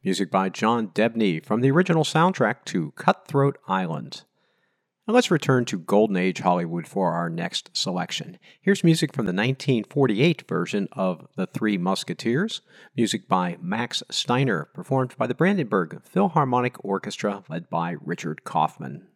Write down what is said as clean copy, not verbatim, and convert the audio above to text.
music by John Debney from the original soundtrack to Cutthroat Island. Now let's return to Golden Age Hollywood for our next selection. Here's music from the 1948 version of The Three Musketeers, music by Max Steiner, performed by the Brandenburg Philharmonic Orchestra led by Richard Kaufman.